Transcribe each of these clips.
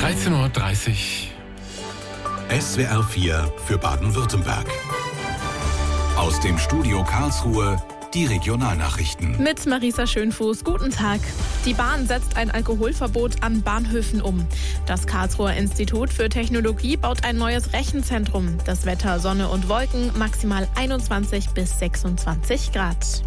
13:30 Uhr. SWR 4 für Baden-Württemberg. Aus dem Studio Karlsruhe die Regionalnachrichten. Mit Marisa Schönfuß, guten Tag. Die Bahn setzt ein Alkoholverbot an Bahnhöfen um. Das Karlsruher Institut für Technologie baut ein neues Rechenzentrum. Das Wetter, Sonne und Wolken, maximal 21 bis 26 Grad.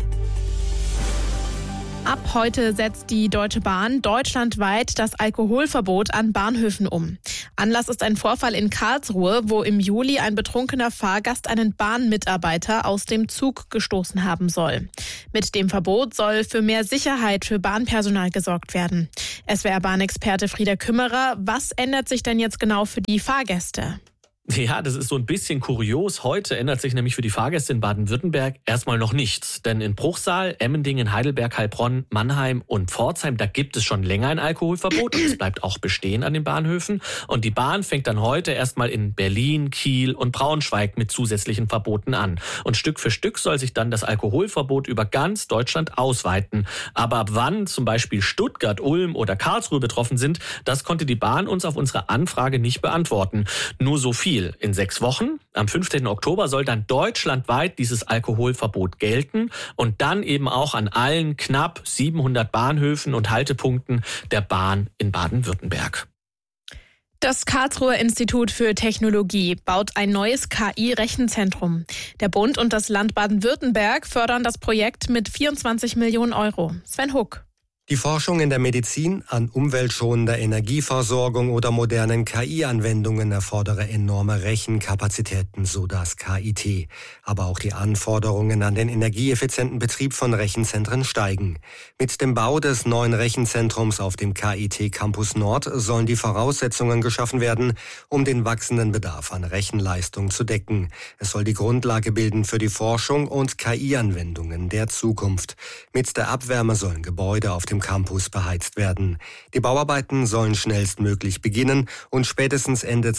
Ab heute setzt die Deutsche Bahn deutschlandweit das Alkoholverbot an Bahnhöfen um. Anlass ist ein Vorfall in Karlsruhe, wo im Juli ein betrunkener Fahrgast einen Bahnmitarbeiter aus dem Zug gestoßen haben soll. Mit dem Verbot soll für mehr Sicherheit für Bahnpersonal gesorgt werden. SWR-Bahnexperte Frieder Kümmerer, was ändert sich denn jetzt genau für die Fahrgäste? Ja, das ist so ein bisschen kurios. Heute ändert sich nämlich für die Fahrgäste in Baden-Württemberg erstmal noch nichts. Denn in Bruchsal, Emmendingen, Heidelberg, Heilbronn, Mannheim und Pforzheim, da gibt es schon länger ein Alkoholverbot und es bleibt auch bestehen an den Bahnhöfen. Und die Bahn fängt dann heute erstmal in Berlin, Kiel und Braunschweig mit zusätzlichen Verboten an. Und Stück für Stück soll sich dann das Alkoholverbot über ganz Deutschland ausweiten. Aber ab wann zum Beispiel Stuttgart, Ulm oder Karlsruhe betroffen sind, das konnte die Bahn uns auf unsere Anfrage nicht beantworten. Nur so viel. In 6 Wochen, am 15. Oktober, soll dann deutschlandweit dieses Alkoholverbot gelten und dann eben auch an allen knapp 700 Bahnhöfen und Haltepunkten der Bahn in Baden-Württemberg. Das Karlsruher Institut für Technologie baut ein neues KI-Rechenzentrum. Der Bund und das Land Baden-Württemberg fördern das Projekt mit 24 Millionen Euro. Sven Huck. Die Forschung in der Medizin an umweltschonender Energieversorgung oder modernen KI-Anwendungen erfordere enorme Rechenkapazitäten, so das KIT. Aber auch die Anforderungen an den energieeffizienten Betrieb von Rechenzentren steigen. Mit dem Bau des neuen Rechenzentrums auf dem KIT Campus Nord sollen die Voraussetzungen geschaffen werden, um den wachsenden Bedarf an Rechenleistung zu decken. Es soll die Grundlage bilden für die Forschung und KI-Anwendungen der Zukunft. Mit der Abwärme sollen Gebäude auf dem Campus beheizt werden. Die Bauarbeiten sollen schnellstmöglich beginnen und spätestens Ende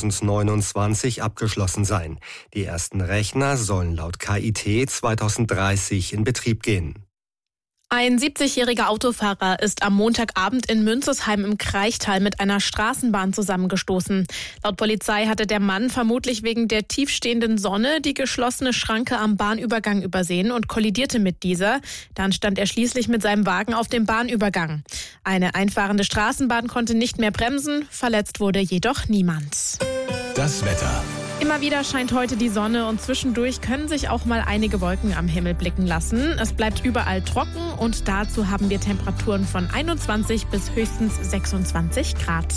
2029 abgeschlossen sein. Die ersten Rechner sollen laut KIT 2030 in Betrieb gehen. Ein 70-jähriger Autofahrer ist am Montagabend in Münzesheim im Kraichtal mit einer Straßenbahn zusammengestoßen. Laut Polizei hatte der Mann vermutlich wegen der tiefstehenden Sonne die geschlossene Schranke am Bahnübergang übersehen und kollidierte mit dieser. Dann stand er schließlich mit seinem Wagen auf dem Bahnübergang. Eine einfahrende Straßenbahn konnte nicht mehr bremsen, verletzt wurde jedoch niemand. Das Wetter. Immer wieder scheint heute die Sonne und zwischendurch können sich auch mal einige Wolken am Himmel blicken lassen. Es bleibt überall trocken und dazu haben wir Temperaturen von 21 bis höchstens 26 Grad.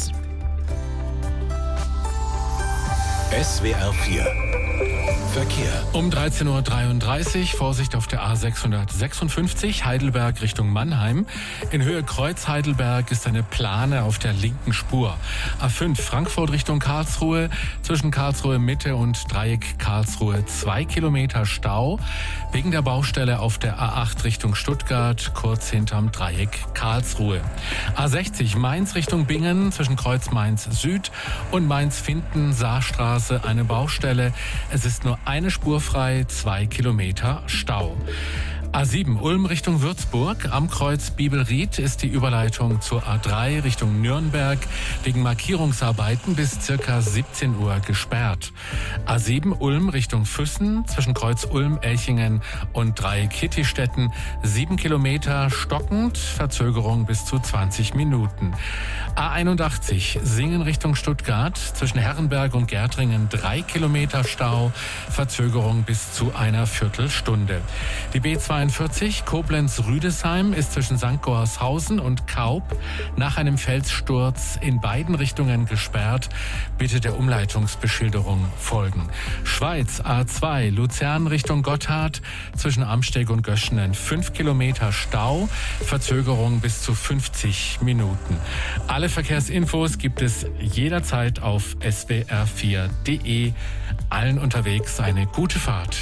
SWR 4 Verkehr. Um 13:33 Uhr, Vorsicht auf der A656, Heidelberg Richtung Mannheim. In Höhe Kreuz Heidelberg ist eine Plane auf der linken Spur. A5 Frankfurt Richtung Karlsruhe, zwischen Karlsruhe Mitte und Dreieck Karlsruhe 2 Kilometer Stau. Wegen der Baustelle auf der A8 Richtung Stuttgart, kurz hinterm Dreieck Karlsruhe. A60 Mainz Richtung Bingen, zwischen Kreuz Mainz Süd und Mainz-Finden, Saarstraße, eine Baustelle. Es ist nur eine Spur frei, 2 Kilometer Stau. A7 Ulm Richtung Würzburg. Am Kreuz Bibelried ist die Überleitung zur A3 Richtung Nürnberg wegen Markierungsarbeiten bis circa 17 Uhr gesperrt. A7 Ulm Richtung Füssen zwischen Kreuz Ulm, Elchingen und Dreieck-Hittistetten 7 Kilometer stockend, Verzögerung bis zu 20 Minuten. A81 Singen Richtung Stuttgart zwischen Herrenberg und Gärtringen 3 Kilometer Stau, Verzögerung bis zu einer Viertelstunde. Die B42 Koblenz-Rüdesheim ist zwischen St. Gorshausen und Kaub nach einem Felssturz in beiden Richtungen gesperrt. Bitte der Umleitungsbeschilderung folgen. Schweiz A2 Luzern Richtung Gotthard zwischen Amsteg und Göschenen 5 Kilometer Stau, Verzögerung bis zu 50 Minuten. Alle Verkehrsinfos gibt es jederzeit auf swr4.de. Allen unterwegs eine gute Fahrt.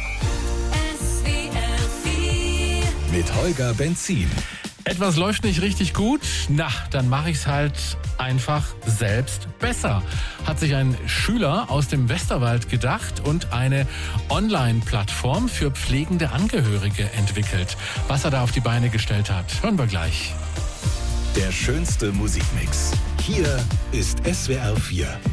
Mit Holger Benzin. Etwas läuft nicht richtig gut? Na, dann mache ich es halt einfach selbst besser. Hat sich ein Schüler aus dem Westerwald gedacht und eine Online-Plattform für pflegende Angehörige entwickelt. Was er da auf die Beine gestellt hat, hören wir gleich. Der schönste Musikmix. Hier ist SWR 4.